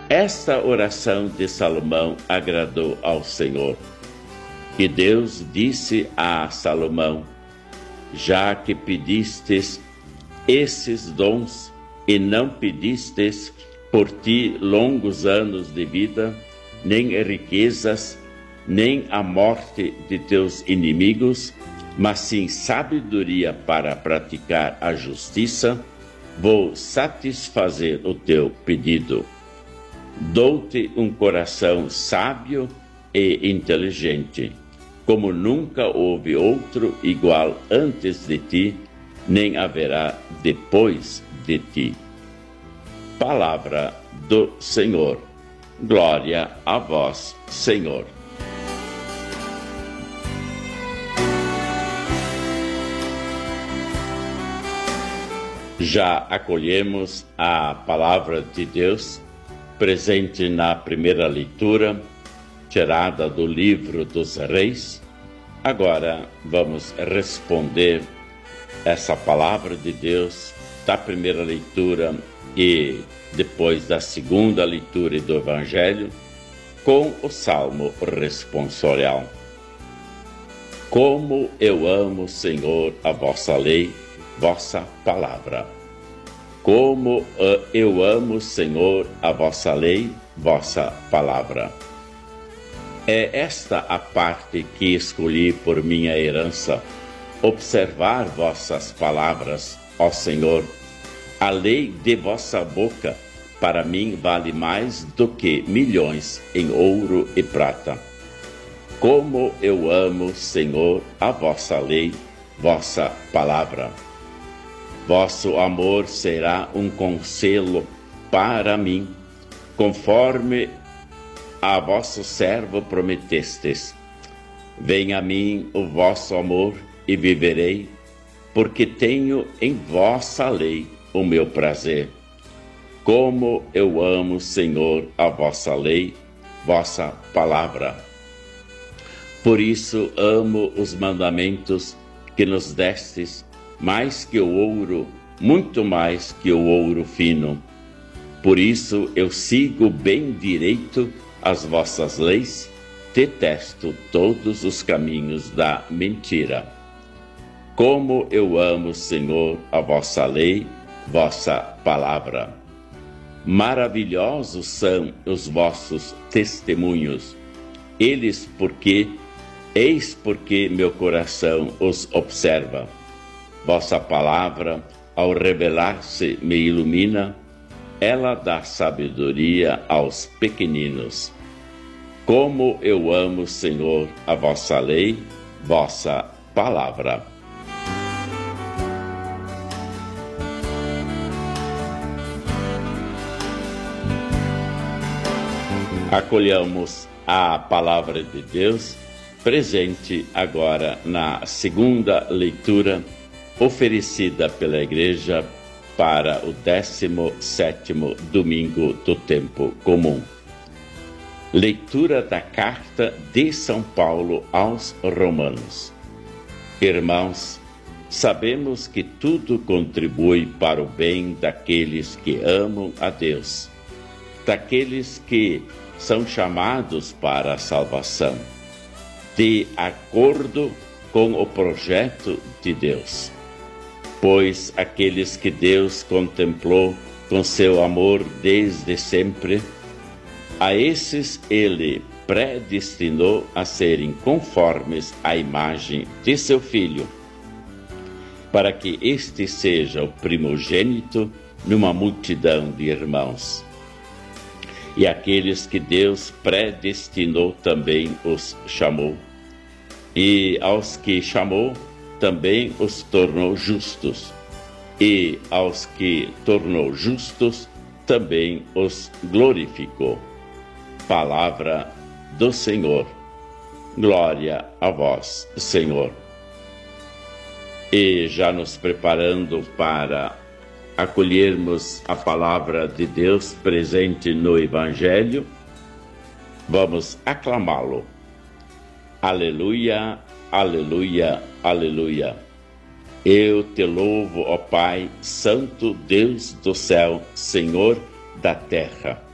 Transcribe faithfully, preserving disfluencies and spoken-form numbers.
Esta oração de Salomão agradou ao Senhor. E Deus disse a Salomão: já que pedistes esses dons e não pedistes por ti longos anos de vida, nem riquezas, nem a morte de teus inimigos, mas sim sabedoria para praticar a justiça, vou satisfazer o teu pedido. Dou-te um coração sábio e inteligente, como nunca houve outro igual antes de ti, nem haverá depois de ti. Palavra do Senhor. Glória a vós, Senhor. Já acolhemos a palavra de Deus presente na primeira leitura, tirada do livro dos Reis. Agora vamos responder essa palavra de Deus da primeira leitura e depois da segunda leitura do Evangelho com o Salmo responsorial. Como eu amo, Senhor, a vossa lei, vossa palavra. Como eu amo, Senhor, a vossa lei, vossa palavra. É esta a parte que escolhi por minha herança, observar vossas palavras, ó Senhor. A lei de vossa boca, para mim, vale mais do que milhões em ouro e prata. Como eu amo, Senhor, a vossa lei, vossa palavra. Vosso amor será um conselho para mim, conforme a vosso servo prometestes. Venha a mim o vosso amor e viverei, porque tenho em vossa lei o meu prazer. Como eu amo, Senhor, a vossa lei, vossa palavra. Por isso amo os mandamentos que nos destes, mais que o ouro, muito mais que o ouro fino. Por isso eu sigo bem direito as vossas leis, detesto todos os caminhos da mentira. Como eu amo, Senhor, a vossa lei, vossa palavra. Maravilhosos são os vossos testemunhos. Eles porque, eis porque meu coração os observa. Vossa palavra, ao revelar-se, me ilumina, ela dá sabedoria aos pequeninos. Como eu amo, Senhor, a vossa lei, vossa palavra. Acolhamos a palavra de Deus, presente agora na segunda leitura, oferecida pela Igreja para o décimo sétimo domingo do tempo comum. Leitura da carta de São Paulo aos Romanos. Irmãos, sabemos que tudo contribui para o bem daqueles que amam a Deus, daqueles que são chamados para a salvação, de acordo com o projeto de Deus. Pois aqueles que Deus contemplou com seu amor desde sempre, a esses ele predestinou a serem conformes à imagem de seu Filho, para que este seja o primogênito numa multidão de irmãos. E aqueles que Deus predestinou também os chamou, e aos que chamou também os tornou justos, e aos que tornou justos também os glorificou. Palavra do Senhor. Glória a vós, Senhor. E já nos preparando para acolhermos a palavra de Deus presente no Evangelho, vamos aclamá-lo. Aleluia, aleluia, aleluia. Eu te louvo, ó Pai, Santo Deus do céu, Senhor da terra.